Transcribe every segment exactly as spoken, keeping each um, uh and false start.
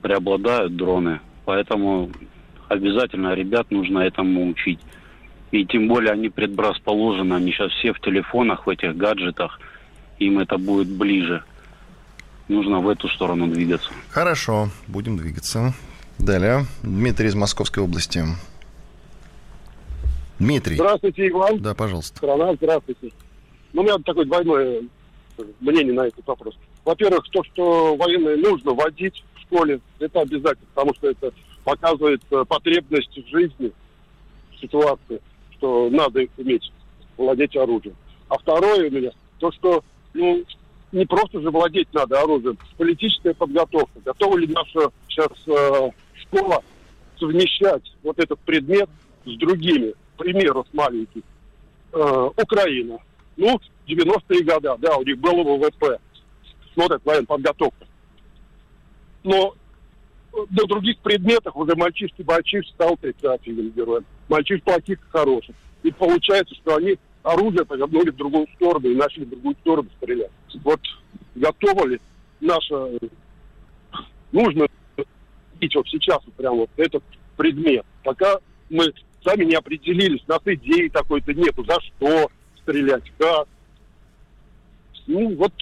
преобладают дроны. Поэтому обязательно ребят нужно этому учить. И тем более они предрасположены, они сейчас все в телефонах, в этих гаджетах. Им это будет ближе. Нужно в эту сторону двигаться. Хорошо, будем двигаться. Далее. Дмитрий из Московской области. Дмитрий. Здравствуйте, Иван. Да, пожалуйста. Страна, здравствуйте. Ну, у меня такое двойное мнение на этот вопрос. Во-первых, то, что военные нужно вводить в школе, это обязательно, потому что это показывает потребность в жизни, в ситуации, что надо уметь владеть оружием. А второе у меня, то, что ну, не просто же владеть надо оружием, политическая подготовка. Готова ли наша сейчас э, школа совмещать вот этот предмет с другими? К примеру, с маленьких. Э, Украина. Ну, девяностые годы, да, у них было вэ вэ пэ. Смотрят военная подготовка. Но на других предметах уже мальчишки-мальчиш стал отрицательным героем. Мальчиш плохих и хороших. И получается, что они оружие повернули в другую сторону и начали в другую сторону стрелять. Вот готово ли наша... Нужно видеть вот сейчас вот прям вот этот предмет. Пока мы сами не определились, у нас идеи такой-то нету, за что стрелять, как. Ну вот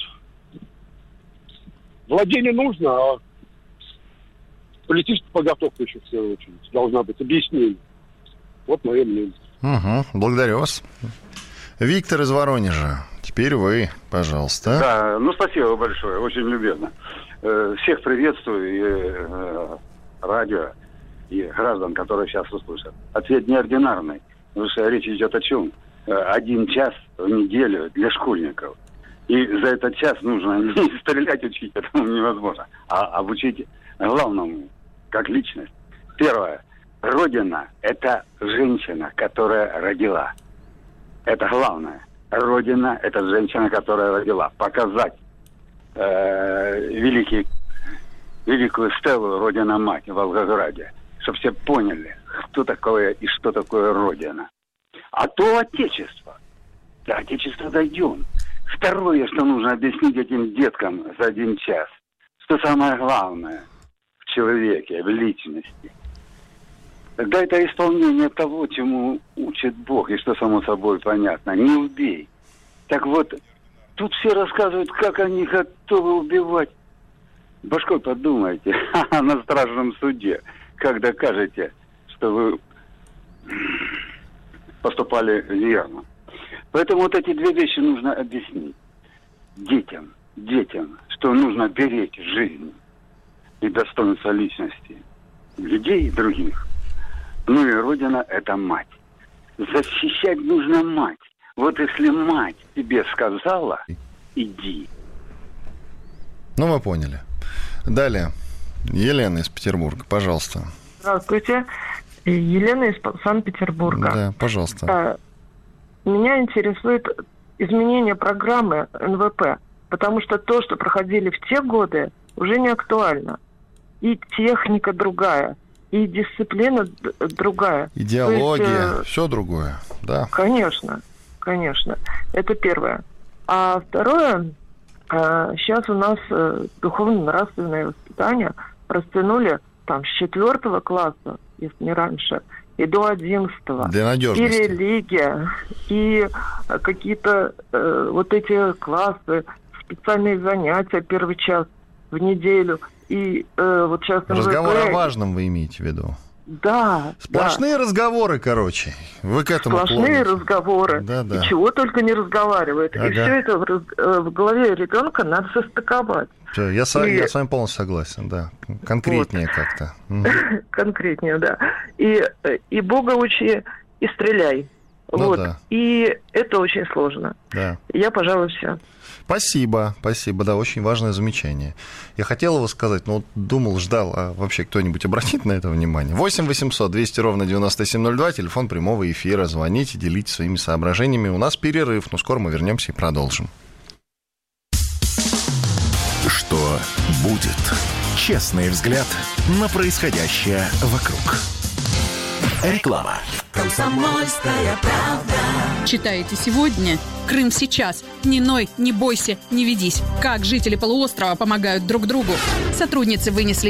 владение нужно, а политическая подготовка еще в первую очередь должна быть, объяснение. Вот мое мнение. Угу, благодарю вас. Виктор из Воронежа. Теперь вы, пожалуйста. Да, ну спасибо большое, очень любезно. Всех приветствую, и э, радио, и граждан, которые сейчас услышат. Ответ неординарный, потому что речь идет о чем? Один час в неделю для школьников. И за этот час нужно не стрелять учить, этому невозможно, а обучить главному, как личность. Первое. Родина – это женщина, которая родила. Это главное. Родина – это женщина, которая родила. Показать э, великий, великую стелу Родина-Мать в Волгограде, чтобы все поняли, кто такое и что такое Родина. А то Отечество. До Отечества дойдем. Второе, что нужно объяснить этим деткам за один час, что самое главное в человеке, в личности. Тогда это исполнение того, чему учит Бог, и что само собой понятно. Не убей. Так вот, тут все рассказывают, как они готовы убивать. Башкой подумайте, на страшном суде, как докажете, что вы поступали верно. Поэтому вот эти две вещи нужно объяснить детям, детям, что нужно беречь жизнь и достоинство личности людей и других. Ну и Родина – это мать. Защищать нужно мать. Вот если мать тебе сказала, иди. Ну, мы поняли. Далее. Елена из Петербурга, пожалуйста. Здравствуйте. Елена из Санкт-Петербурга. Да, пожалуйста. Меня интересует изменение программы эн вэ пэ, потому что то, что проходили в те годы, уже не актуально. И техника другая, и дисциплина другая. Идеология, есть, все другое, да. Конечно, конечно. Это первое. А второе, сейчас у нас духовно-нравственное воспитание растянули там с четвертого класса, если не раньше, и до одиннадцатого. Для надежности. И религия, и какие-то э, вот эти классы, специальные занятия, первый час в неделю. И э, вот сейчас... Разговор эн вэ пэ... о важном вы имеете в виду? Да. Сплошные да. разговоры, короче. Вы к этому Сплошные клоните. разговоры. Да, да. И чего только не разговаривают. Ага. И все это в, раз... в голове ребенка надо состыковать. Все, я, с... и... я с вами полностью согласен, да. Конкретнее вот. Как-то. Угу. Конкретнее, да. И, и Бога учи, и стреляй. Ну, вот. Да. И это очень сложно. Да. Я, пожалуй, все. Спасибо, спасибо, да, очень важное замечание. Я хотел его сказать, но думал, ждал, а вообще кто-нибудь обратит на это внимание? восемь восемьсот двести ровно девяносто семь ноль два, телефон прямого эфира, звоните, делитесь своими соображениями. У нас перерыв, но скоро мы вернемся и продолжим. Что будет? Честный взгляд на происходящее вокруг. Реклама. Комсомольская правда. Читаете сегодня? Крым сейчас. Ни ной, не бойся, не ведись. Как жители полуострова помогают друг другу. Сотрудницы вынесли